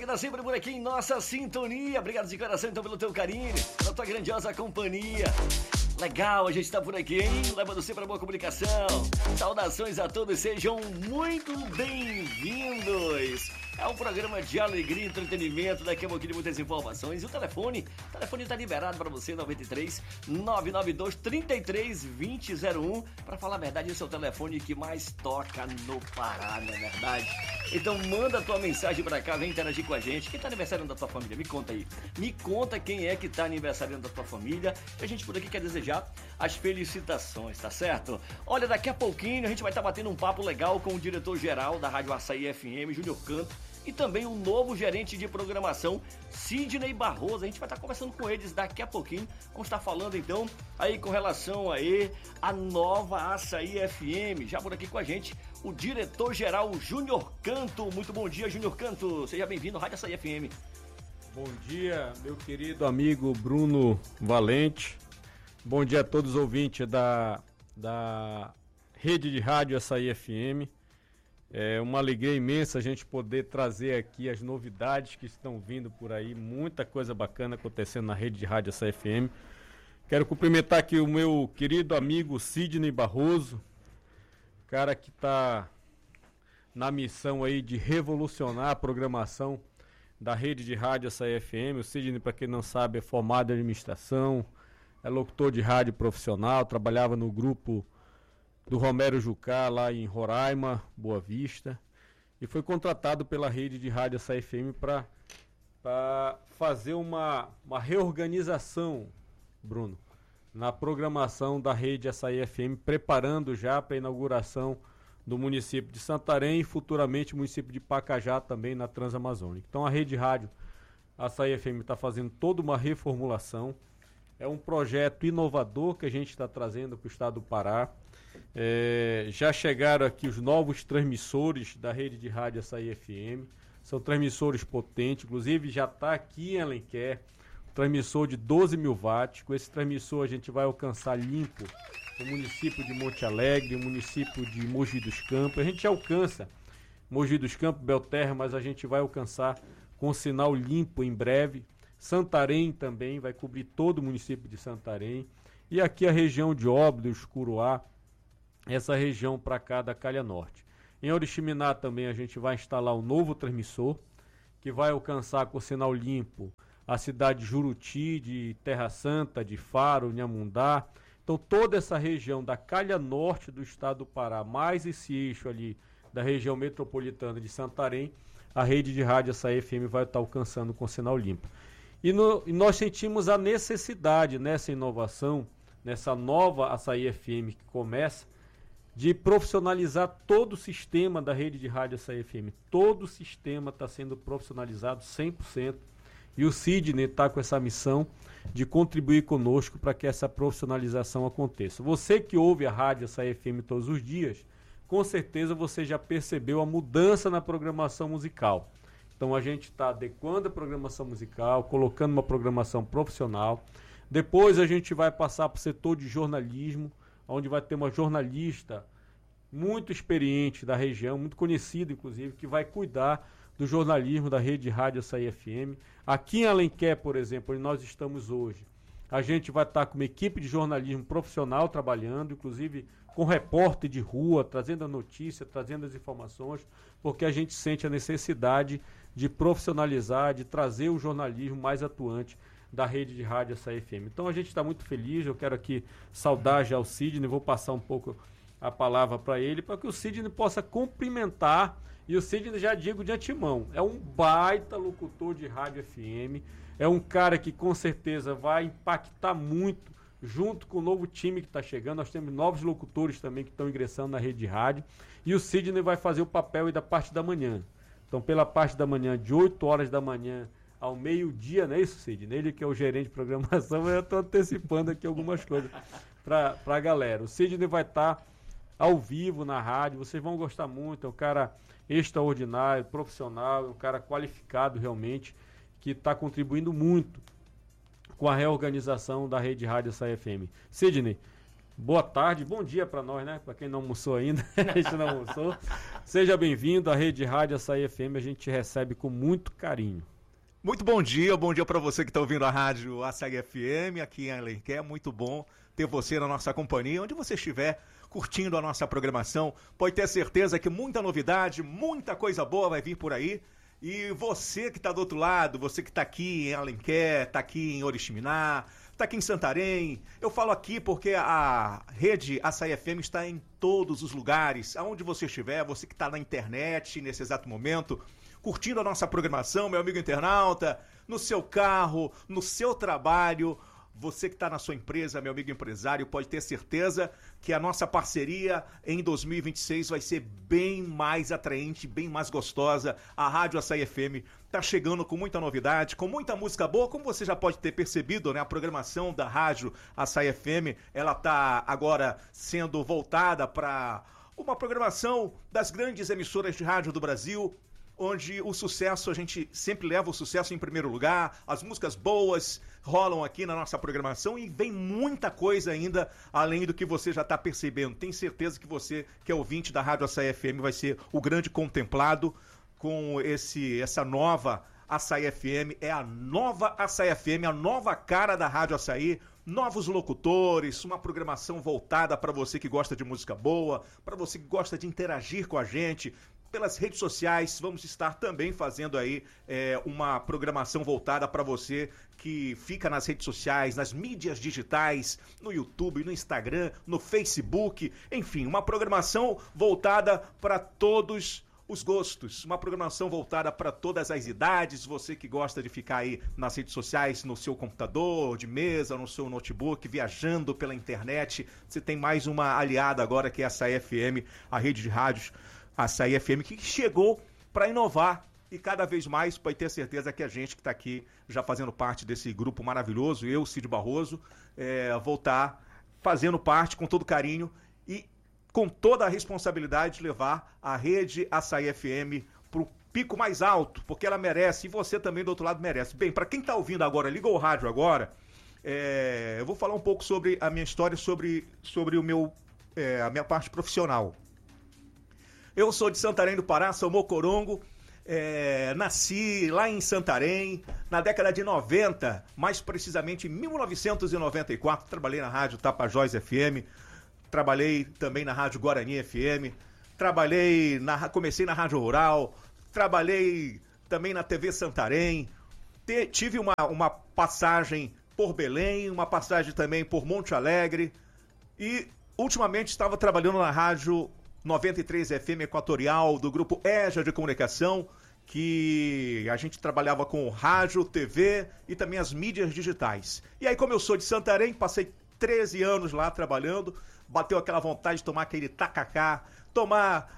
tá sempre por aqui em nossa sintonia. Obrigado de coração então pelo teu carinho, pela tua grandiosa companhia. Legal, a gente tá por aqui, hein? Levando sempre a boa comunicação. Saudações a todos, sejam muito bem-vindos. É um programa de alegria e entretenimento. Daqui a pouquinho muitas informações. E o telefone tá liberado para você, 93 992 33 2001. Para falar a verdade, esse é o telefone que mais toca no Pará, não é verdade? Então manda a tua mensagem para cá, vem interagir com a gente. Quem tá aniversariando da tua família? Me conta aí. Me conta quem é que tá aniversariando da tua família. A gente por aqui quer desejar as felicitações, tá certo? Olha, daqui a pouquinho a gente vai estar batendo um papo legal com o diretor-geral da Rádio Açaí FM, Júnior Canto, e também o novo gerente de programação, Sidney Barroso. A gente vai estar conversando com eles daqui a pouquinho. Vamos estar falando então aí com relação aí a nova Açaí FM. Já por aqui com a gente, o diretor-geral Júnior Canto. Muito bom dia, Júnior Canto. Seja bem-vindo à Rádio Açaí FM. Bom dia, meu querido amigo Bruno Valente. Bom dia a todos os ouvintes da rede de rádio Açaí FM. É uma alegria imensa a gente poder trazer aqui as novidades que estão vindo por aí, muita coisa bacana acontecendo na rede de rádio Açaí FM. Quero cumprimentar aqui o meu querido amigo Sidney Barroso, cara que está na missão aí de revolucionar a programação da rede de rádio Açaí FM. O Sidney, para quem não sabe, é formado em administração, é locutor de rádio profissional, trabalhava no grupo do Romero Jucá, lá em Roraima, Boa Vista, e foi contratado pela rede de rádio Açaí FM para fazer uma reorganização, Bruno, na programação da rede Açaí FM, preparando já para a inauguração do município de Santarém e futuramente o município de Pacajá também na Transamazônica. Então a rede de rádio Açaí FM está fazendo toda uma reformulação. É um projeto inovador que a gente está trazendo para o estado do Pará. Já chegaram aqui os novos transmissores da rede de rádio Açaí FM. São transmissores potentes, inclusive já está aqui em Alenquer, um transmissor de 12 mil watts. Com esse transmissor a gente vai alcançar limpo o município de Monte Alegre, o município de Mogi dos Campos. A gente alcança Mogi dos Campos, Belterra, mas a gente vai alcançar com sinal limpo em breve. Santarém também vai cobrir todo o município de Santarém. E aqui a região de Óbidos, Curuá, essa região para cá da Calha Norte. Em Oriximiná também a gente vai instalar um novo transmissor, que vai alcançar com sinal limpo a cidade de Juruti, de Terra Santa, de Faro, Nhamundá. Então toda essa região da Calha Norte do estado do Pará, mais esse eixo ali da região metropolitana de Santarém, a rede de rádio Açaí FM vai estar alcançando com sinal limpo. E nós sentimos a necessidade nessa inovação, nessa nova Açaí FM que começa, de profissionalizar todo o sistema da rede de rádio Açaí FM. Todo o sistema está sendo profissionalizado 100%. E o Sidney está com essa missão de contribuir conosco para que essa profissionalização aconteça. Você que ouve a rádio Açaí FM todos os dias, com certeza você já percebeu a mudança na programação musical. Então a gente está adequando a programação musical, colocando uma programação profissional. Depois a gente vai passar para o setor de jornalismo, onde vai ter uma jornalista muito experiente da região, muito conhecida inclusive, que vai cuidar do jornalismo da rede de rádio Açaí FM. Aqui em Alenquer, por exemplo, onde nós estamos hoje, a gente vai estar com uma equipe de jornalismo profissional trabalhando, inclusive com repórter de rua, trazendo a notícia, trazendo as informações, porque a gente sente a necessidade de profissionalizar, de trazer o jornalismo mais atuante da rede de rádio Açaí FM. Então a gente está muito feliz, eu quero aqui saudar já o Sidney, vou passar um pouco a palavra para ele, para que o Sidney possa cumprimentar. E o Sidney, já digo de antemão, é um baita locutor de rádio FM, é um cara que com certeza vai impactar muito junto com o novo time que está chegando. Nós temos novos locutores também que estão ingressando na rede de rádio, e o Sidney vai fazer o papel aí da parte da manhã. Então pela parte da manhã, de 8 horas da manhã ao meio-dia, não é isso, Sidney? Ele que é o gerente de programação, eu estou antecipando aqui algumas coisas para a galera. O Sidney vai estar ao vivo na rádio, vocês vão gostar muito, é um cara extraordinário, profissional, um cara qualificado realmente, que está contribuindo muito com a reorganização da rede rádio Açaí FM. Sidney, boa tarde, bom dia para nós, né? Para quem não almoçou ainda, a gente não almoçou. Seja bem-vindo à Rede Rádio Açaí FM, a gente te recebe com muito carinho. Muito bom dia para você que está ouvindo a Rádio Açaí FM, aqui em Alenquer. É muito bom ter você na nossa companhia, onde você estiver curtindo a nossa programação. Pode ter certeza que muita novidade, muita coisa boa vai vir por aí. E você que está do outro lado, você que está aqui em Alenquer, está aqui em Oriximiná, está aqui em Santarém. Eu falo aqui porque a Rede Açaí FM está em todos os lugares. Aonde você estiver, você que está na internet nesse exato momento, curtindo a nossa programação, meu amigo internauta, no seu carro, no seu trabalho, você que está na sua empresa, meu amigo empresário, pode ter certeza que a nossa parceria em 2026 vai ser bem mais atraente, bem mais gostosa. A Rádio Açaí FM está chegando com muita novidade, com muita música boa, como você já pode ter percebido, né? A programação da Rádio Açaí FM, ela está agora sendo voltada para uma programação das grandes emissoras de rádio do Brasil, onde o sucesso, a gente sempre leva o sucesso em primeiro lugar, as músicas boas rolam aqui na nossa programação e vem muita coisa ainda, além do que você já está percebendo. Tenho certeza que você, que é ouvinte da Rádio Açaí FM, vai ser o grande contemplado com essa nova Açaí FM. É a nova Açaí FM, a nova cara da Rádio Açaí, novos locutores, uma programação voltada para você que gosta de música boa, para você que gosta de interagir com a gente, pelas redes sociais. Vamos estar também fazendo aí uma programação voltada para você que fica nas redes sociais, nas mídias digitais, no YouTube, no Instagram, no Facebook, enfim, uma programação voltada para todos os gostos, uma programação voltada para todas as idades. Você que gosta de ficar aí nas redes sociais, no seu computador, de mesa, no seu notebook, viajando pela internet, você tem mais uma aliada agora que é a Açaí FM, a rede de rádios Açaí FM, que chegou para inovar e cada vez mais pode ter certeza que a gente que está aqui já fazendo parte desse grupo maravilhoso, eu, Cid Barroso, vou estar fazendo parte com todo carinho e com toda a responsabilidade de levar a rede Açaí FM para o pico mais alto, porque ela merece e você também do outro lado merece. Bem, para quem está ouvindo agora, ligou o rádio agora, eu vou falar um pouco sobre a minha história, sobre a minha parte profissional. Eu sou de Santarém do Pará, sou mocorongo, nasci lá em Santarém, na década de 90, mais precisamente em 1994, trabalhei na rádio Tapajós FM, trabalhei também na rádio Guarani FM, comecei na rádio rural, trabalhei também na TV Santarém, tive uma passagem por Belém, uma passagem também por Monte Alegre e ultimamente estava trabalhando na rádio 93 FM Equatorial, do grupo EJA de Comunicação, que a gente trabalhava com rádio, TV e também as mídias digitais. E aí, como eu sou de Santarém, passei 13 anos lá trabalhando, bateu aquela vontade de tomar aquele tacacá, tomar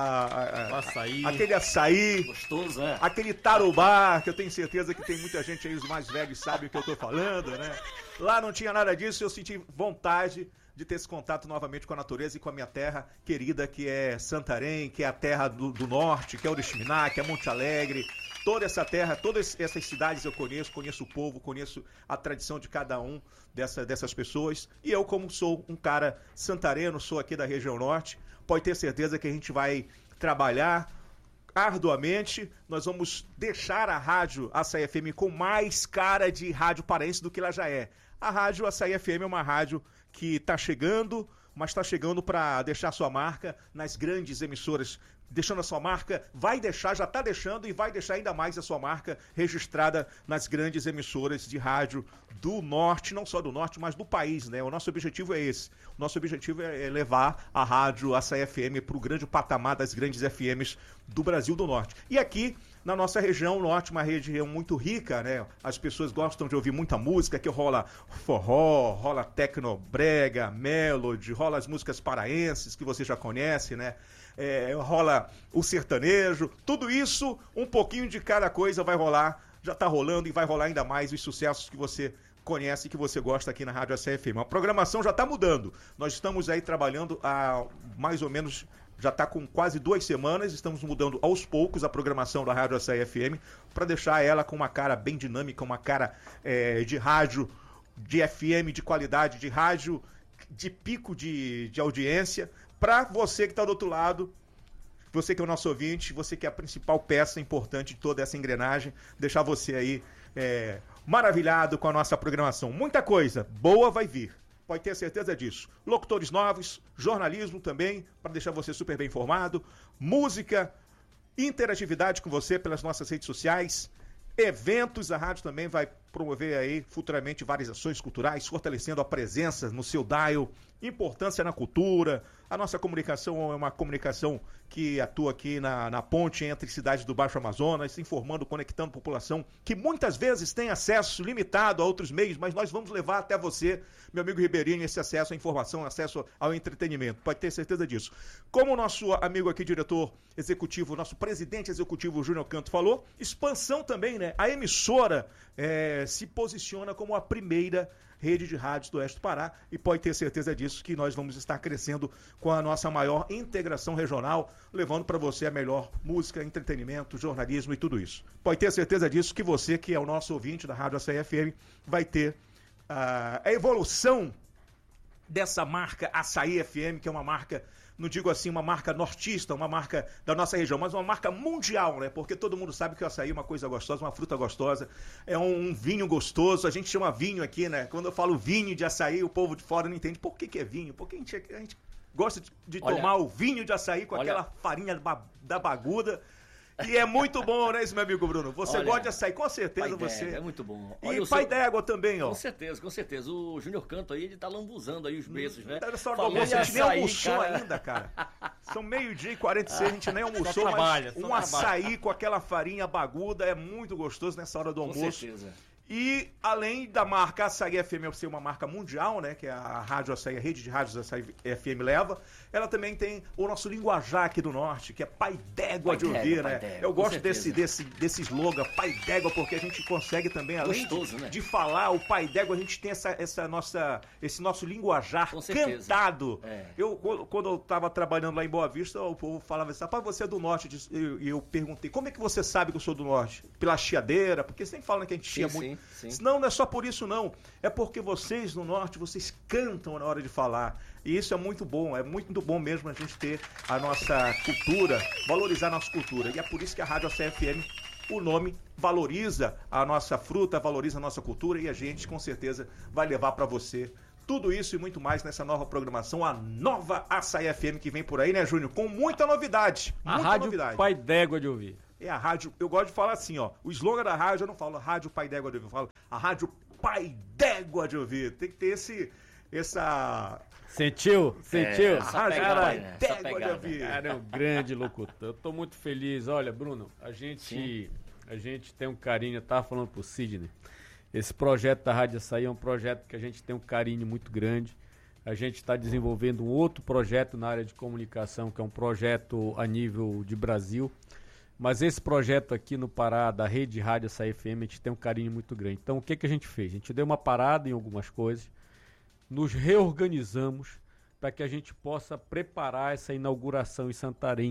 aquele açaí, gostoso, né? Aquele tarubá, que eu tenho certeza que tem muita gente aí, os mais velhos sabem o que eu tô falando, né? Lá não tinha nada disso, eu senti vontade de ter esse contato novamente com a natureza e com a minha terra querida, que é Santarém, que é a terra do norte, que é Oriximiná, que é Monte Alegre. Toda essa terra, todas essas cidades eu conheço o povo, conheço a tradição de cada um dessas pessoas. E eu, como sou um cara santareno, sou aqui da região norte, pode ter certeza que a gente vai trabalhar arduamente. Nós vamos deixar a rádio Açaí FM com mais cara de rádio paraense do que ela já é. A rádio Açaí FM é uma rádio que está chegando, mas está chegando para deixar sua marca nas grandes emissoras, deixando a sua marca, já está deixando e vai deixar ainda mais a sua marca registrada nas grandes emissoras de rádio do norte, não só do norte, mas do país, né? O nosso objetivo é esse. O nosso objetivo é levar a rádio Açaí FM para o grande patamar das grandes FMs do Brasil do Norte. E aqui, na nossa região norte, uma região muito rica, né? As pessoas gostam de ouvir muita música, que rola forró, rola tecnobrega, melody, rola as músicas paraenses, que você já conhece, né? Rola o sertanejo, tudo isso, um pouquinho de cada coisa vai rolar, já tá rolando e vai rolar ainda mais os sucessos que você conhece e que você gosta aqui na Rádio Açaí FM. A programação já tá mudando, nós estamos aí trabalhando há mais ou menos, já está com quase 2 semanas, estamos mudando aos poucos a programação da Rádio Açaí FM para deixar ela com uma cara bem dinâmica, uma cara de rádio, de FM, de qualidade, de rádio de pico de audiência para você que está do outro lado, você que é o nosso ouvinte, você que é a principal peça importante de toda essa engrenagem, deixar você aí maravilhado com a nossa programação. Muita coisa boa vai vir, pode ter certeza disso. Locutores novos, jornalismo também, para deixar você super bem informado, música, interatividade com você pelas nossas redes sociais, eventos. A rádio também vai promover aí futuramente várias ações culturais, fortalecendo a presença no seu dial, importância na cultura. A nossa comunicação é uma comunicação que atua aqui na ponte entre cidades do Baixo Amazonas, informando, conectando a população que muitas vezes tem acesso limitado a outros meios, mas nós vamos levar até você, meu amigo Ribeirinho, esse acesso à informação, acesso ao entretenimento. Pode ter certeza disso. Como o nosso amigo aqui, diretor executivo, nosso presidente executivo Júnior Canto falou, expansão também, né? A emissora se posiciona como a primeira rede de rádios do Oeste do Pará e pode ter certeza disso que nós vamos estar crescendo com a nossa maior integração regional, levando para você a melhor música, entretenimento, jornalismo e tudo isso. Pode ter certeza disso que você, que é o nosso ouvinte da Rádio Açaí FM, vai ter a evolução dessa marca Açaí FM, que é uma marca, não digo assim, uma marca nortista, uma marca da nossa região, mas uma marca mundial, né? Porque todo mundo sabe que o açaí é uma coisa gostosa, uma fruta gostosa, é um vinho gostoso. A gente chama vinho aqui, né? Quando eu falo vinho de açaí, o povo de fora não entende por que é vinho. Porque a gente gosta de tomar o vinho de açaí com aquela farinha da baguda. E é muito bom, né, isso, meu amigo Bruno? Você gosta de açaí, com certeza você. É muito bom. E pai d'égua também, ó. Com certeza. O Júnior Canto aí, ele tá lambuzando aí os preços, né? Nessa hora do almoço, a gente nem almoçou ainda, cara. São 12h e 46, a gente nem almoçou, mas açaí com aquela farinha baguda é muito gostoso nessa hora do almoço. Com certeza. E além da marca Açaí FM ser uma marca mundial, né, que é a Rádio Açaí, a rede de rádios Açaí FM leva, ela também tem o nosso linguajar aqui do norte, que é pai d'égua de ouvir, né? Eu gosto desse slogan, pai d'égua, porque a gente consegue também, além de falar o pai d'égua, a gente tem esse nosso linguajar cantado. Quando eu tava trabalhando lá em Boa Vista, o povo falava assim, rapaz, você é do norte, e eu perguntei, como é que você sabe que eu sou do norte? Pela chiadeira? Porque sempre falam que a gente chia muito. Sim. Não é só por isso, não. É porque vocês no norte, vocês cantam na hora de falar. E isso é muito bom mesmo a gente ter a nossa cultura, valorizar a nossa cultura. E é por isso que a Rádio Açaí FM, o nome, valoriza a nossa fruta, valoriza a nossa cultura e a gente, com certeza, vai levar para você tudo isso e muito mais nessa nova programação, a nova Açaí FM que vem por aí, né, Júnior? Com muita novidade. A rádio pai d'égua de ouvir. É a rádio, eu gosto de falar assim, ó, o slogan da rádio, eu não falo rádio pai d'égua de ouvir, eu falo a rádio pai d'égua de ouvir. Tem que ter essa... Sentiu? A rádio pai d'égua de ouvir. Cara, é um grande locutor. Eu tô muito feliz. Olha, Bruno, a gente tem um carinho, eu tava falando pro Sidney, esse projeto da Rádio Açaí é um projeto que a gente tem um carinho muito grande. A gente está desenvolvendo um outro projeto na área de comunicação, que é um projeto a nível de Brasil. Mas esse projeto aqui no Pará, da Rede Rádio Açaí FM, a gente tem um carinho muito grande. Então, o que a gente fez? A gente deu uma parada em algumas coisas, nos reorganizamos para que a gente possa preparar essa inauguração em Santarém.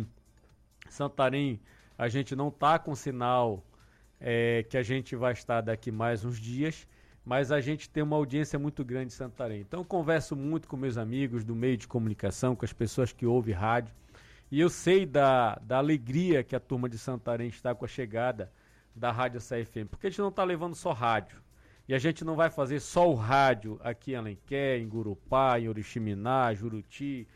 Santarém, a gente não está com sinal que a gente vai estar daqui mais uns dias, mas a gente tem uma audiência muito grande em Santarém. Então, eu converso muito com meus amigos do meio de comunicação, com as pessoas que ouvem rádio, e eu sei da alegria que a turma de Santarém está com a chegada da Rádio Açaí FM, porque a gente não está levando só rádio. E a gente não vai fazer só o rádio aqui em Alenquer, em Gurupá, em Oriximiná, Juruti,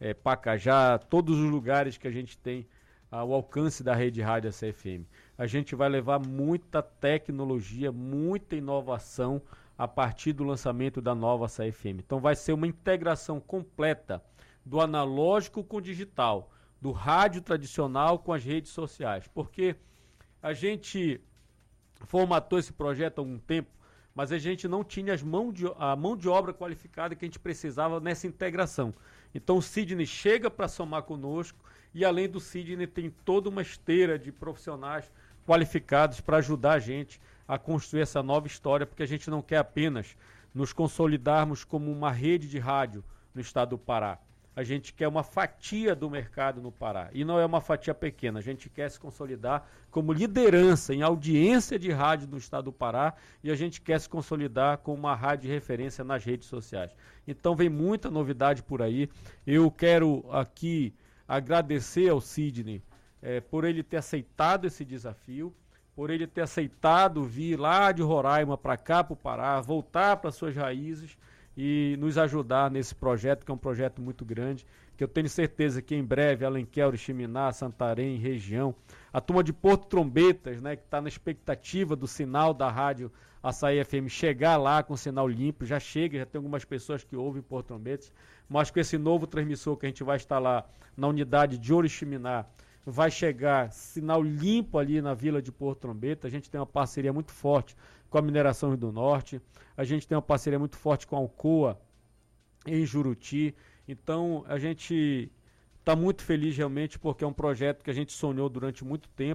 Pacajá, todos os lugares que a gente tem o alcance da Rede Rádio Açaí FM. A gente vai levar muita tecnologia, muita inovação a partir do lançamento da nova Açaí FM. Então vai ser uma integração completa do analógico com o digital, do rádio tradicional com as redes sociais, porque a gente formatou esse projeto há algum tempo, mas a gente não tinha a mão de obra qualificada que a gente precisava nessa integração. Então o Sidney chega para somar conosco e além do Sidney tem toda uma esteira de profissionais qualificados para ajudar a gente a construir essa nova história, porque a gente não quer apenas nos consolidarmos como uma rede de rádio no estado do Pará. a gente quer uma fatia do mercado no Pará. E não é uma fatia pequena, a gente quer se consolidar como liderança em audiência de rádio no estado do Pará e a gente quer se consolidar como uma rádio de referência nas redes sociais. Então vem muita novidade por aí. Eu quero aqui agradecer ao Sidney por ele ter aceitado esse desafio, por ele ter aceitado vir lá de Roraima para cá, para o Pará, voltar para suas raízes e nos ajudar nesse projeto, que é um projeto muito grande, que eu tenho certeza que em breve Alenquer, Oriximiná, Santarém, região, a turma de Porto Trombetas, né, que está na expectativa do sinal da rádio Açaí FM chegar lá com sinal limpo, já chega, já tem algumas pessoas que ouvem Porto Trombetas, mas com esse novo transmissor que a gente vai instalar na unidade de Oriximiná, vai chegar sinal limpo ali na vila de Porto Trombeta. A gente tem uma parceria muito forte com a Mineração Rio do Norte, a gente tem uma parceria muito forte com a Alcoa em Juruti. Então a gente está muito feliz realmente porque é um projeto que a gente sonhou durante muito tempo.